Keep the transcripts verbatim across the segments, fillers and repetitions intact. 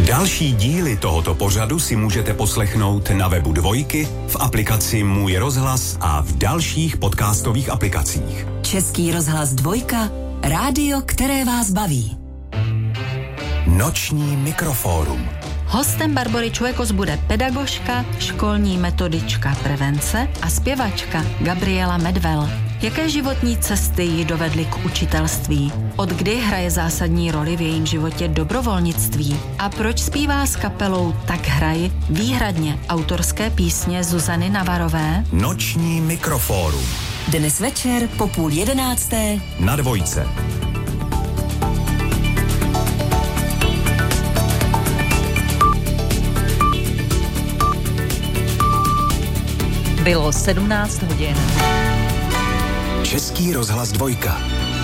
Další díly tohoto pořadu si můžete poslechnout na webu Dvojky, v aplikaci Můj rozhlas a v dalších podcastových aplikacích. Český rozhlas Dvojka, rádio, které vás baví. Noční mikrofórum. Hostem Barbory Čuekos bude pedagožka, školní metodička prevence a zpěvačka Gabriela Medvel. Jaké životní cesty ji dovedly k učitelství? Od kdy hraje zásadní roli v jejím životě dobrovolnictví? A proč zpívá s kapelou Tak hraj výhradně autorské písně Zuzany Navarové? Noční mikrofórum. Dnes večer po půl jedenácté na Dvojce. Bylo sedmnáct hodin. Český rozhlas Dvojka.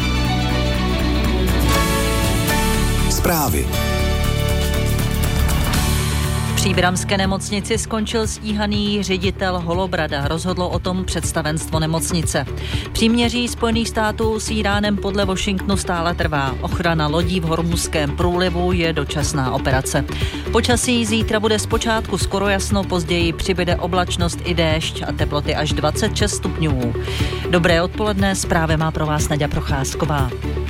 Zprávy. V příbramské nemocnici skončil stíhaný ředitel Holobrada. Rozhodlo o tom představenstvo nemocnice. Příměří Spojených států s Iránem podle Washingtonu stále trvá. Ochrana lodí v Hormuzském průlivu je dočasná operace. Počasí zítra bude zpočátku skoro jasno, později přibude oblačnost i déšť a teploty až dvacet šest stupňů. Dobré odpoledne, zprávy má pro vás Naďa Procházková.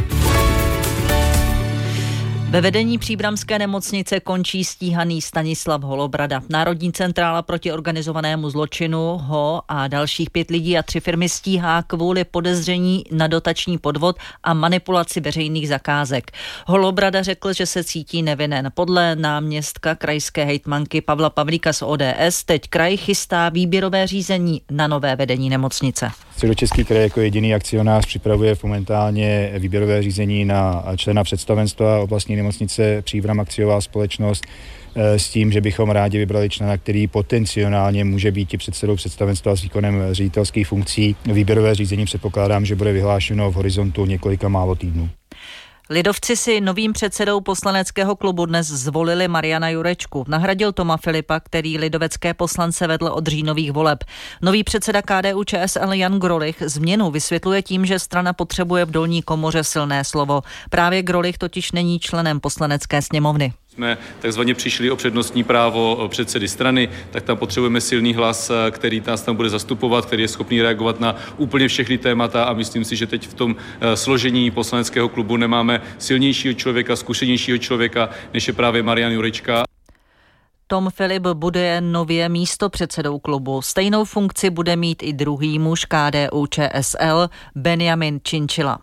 Ve vedení příbramské nemocnice končí stíhaný Stanislav Holobrada. Národní centrála proti organizovanému zločinu ho a dalších pět lidí a tři firmy stíhá kvůli podezření na dotační podvod a manipulaci veřejných zakázek. Holobrada řekl, že se cítí nevinen. Podle náměstka krajské hejtmanky Pavla Pavlíka z O D S teď kraj chystá výběrové řízení na nové vedení nemocnice. Středočeský kraj jako jediný akcionář připravuje momentálně výběrové řízení na člena představenstva oblastní nemocnice Příbram akciová společnost s tím, že bychom rádi vybrali člena, který potenciálně může být i předsedou představenstva s výkonem ředitelských funkcí. Výběrové řízení předpokládám, že bude vyhlášeno v horizontu několika málo týdnů. Lidovci si novým předsedou poslaneckého klubu dnes zvolili Mariana Jurečku. Nahradil Toma Filipa, který lidovecké poslance vedl od říjnových voleb. Nový předseda K D U Č S L Jan Grolich změnu vysvětluje tím, že strana potřebuje v dolní komoře silné slovo. Právě Grolich totiž není členem poslanecké sněmovny. Jsme takzvaně přišli o přednostní právo předsedy strany, tak tam potřebujeme silný hlas, který nás tam bude zastupovat, který je schopný reagovat na úplně všechny témata a myslím si, že teď v tom složení poslaneckého klubu nemáme silnějšího člověka, zkušenějšího člověka, než je právě Marian Jurečka. Tom Filip bude nově místopředsedou klubu. Stejnou funkci bude mít i druhý muž K D U Č S L Benjamin Činčila.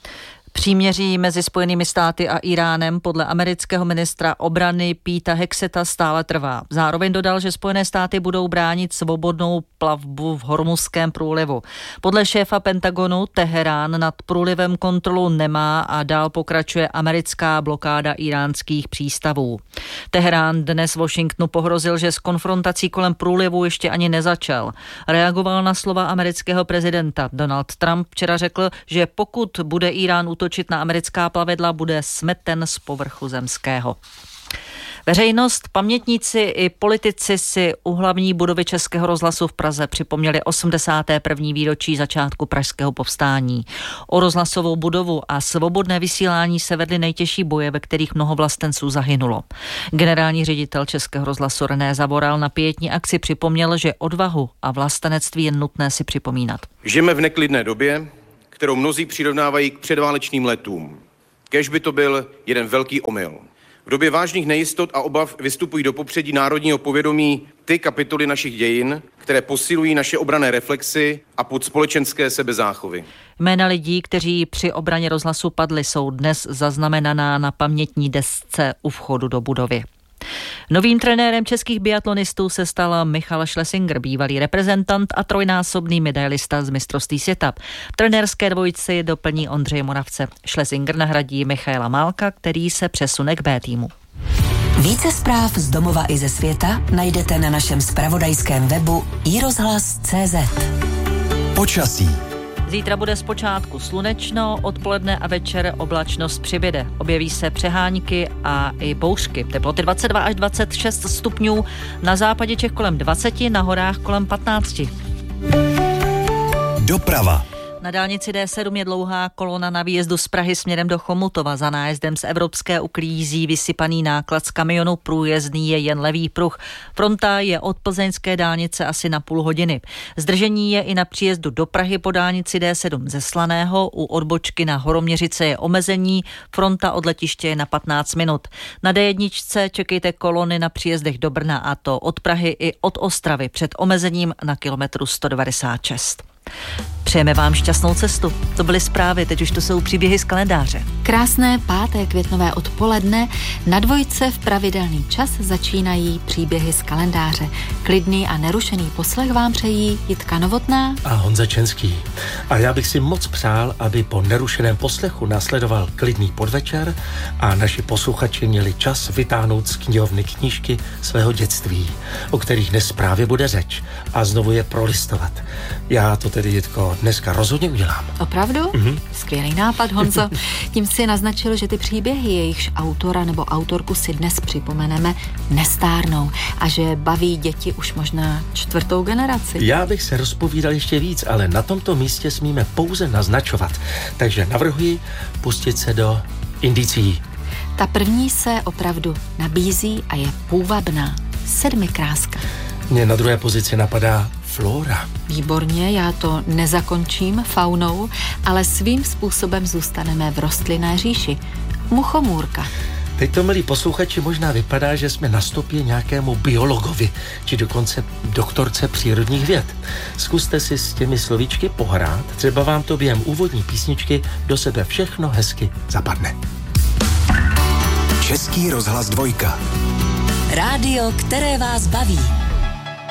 Příměří mezi Spojenými státy a Iránem podle amerického ministra obrany Peta Hexeta stále trvá. Zároveň dodal, že Spojené státy budou bránit svobodnou plavbu v Hormuzském průlivu. Podle šéfa Pentagonu Teherán nad průlivem kontrolu nemá a dál pokračuje americká blokáda iránských přístavů. Teherán dnes Washingtonu pohrozil, že s konfrontací kolem průlivu ještě ani nezačal. Reagoval na slova amerického prezidenta. Donald Trump včera řekl, že pokud bude Irán útočit na americká plavidla, bude smeten z povrchu zemského. Veřejnost, pamětníci i politici si u hlavní budovy Českého rozhlasu v Praze připomněli osmdesáté první výročí začátku pražského povstání. O rozhlasovou budovu a svobodné vysílání se vedly nejtěžší boje, ve kterých mnoho vlastenců zahynulo. Generální ředitel Českého rozhlasu René Zavoral na pietní akci připomněl, že odvahu a vlastenectví je nutné si připomínat. Žijeme v neklidné době, kterou mnozí přirovnávají k předválečným letům. Kéž by to byl jeden velký omyl. V době vážných nejistot a obav vystupují do popředí národního povědomí ty kapitoly našich dějin, které posilují naše obranné reflexy a podspolečenské sebezáchovy. Jména lidí, kteří při obraně rozhlasu padli, jsou dnes zaznamenaná na pamětní desce u vchodu do budovy. Novým trenérem českých biatlonistů se stal Michal Schlesinger, bývalý reprezentant a trojnásobný medailista z mistrovství světa. V trenérské dvojici doplní Ondřej Moravce. Schlesinger nahradí Michaela Málka, který se přesune k B týmu. Více zpráv z domova i ze světa najdete na našem zpravodajském webu i rozhlas tečka cé zet. Počasí. Zítra bude zpočátku slunečno, odpoledne a večer oblačnost přibyde. Objeví se přehánky a i bouřky. Teploty dvacet dva až dvacet šest stupňů, na západě Čech kolem dvacet, na horách kolem patnáct. Doprava. Na dálnici D sedm je dlouhá kolona na výjezdu z Prahy směrem do Chomutova. Za nájezdem z Evropské uklízí vysypaný náklad z kamionu, průjezdný je jen levý pruh. Fronta je od plzeňské dálnice asi na půl hodiny. Zdržení je i na příjezdu do Prahy po dálnici D sedm ze Slaného. U odbočky na Horoměřice je omezení. Fronta od letiště je na patnáct minut. Na D jedna čekejte kolony na příjezdech do Brna, a to od Prahy i od Ostravy před omezením na kilometru sto devadesát šest. Přejeme vám šťastnou cestu. To byly zprávy, teď už to jsou příběhy z kalendáře. Krásné páté květnové odpoledne. Na dvojce v pravidelný čas začínají příběhy z kalendáře. Klidný a nerušený poslech vám přejí Jitka Novotná a Honza Čenský. A já bych si moc přál, aby po nerušeném poslechu následoval klidný podvečer a naši posluchači měli čas vytáhnout z knihovny knížky svého dětství, o kterých dnes právě bude řeč, a znovu je prolistovat. Já to tedy, Jitko, dneska rozhodně udělám. Opravdu? Mm-hmm. Skvělý nápad, Honzo. Tím si naznačil, že ty příběhy, jejichž autora nebo autorku si dnes připomeneme, nestárnou a že baví děti už možná čtvrtou generaci. Já bych se rozpovídal ještě víc, ale na tomto místě smíme pouze naznačovat. Takže navrhuji pustit se do indicií. Ta první se opravdu nabízí a je půvabná. Sedmikráska. Mně na druhé pozici napadá Flora. Výborně, já to nezakončím faunou, ale svým způsobem zůstaneme v rostlinné říši. Muchomůrka. Teď to, milí posluchači, možná vypadá, že jsme na stopě nějakému biologovi, či dokonce doktorce přírodních věd. Zkuste si s těmi slovíčky pohrát, třeba vám to během úvodní písničky do sebe všechno hezky zapadne. Český rozhlas dvojka. Rádio, které vás baví.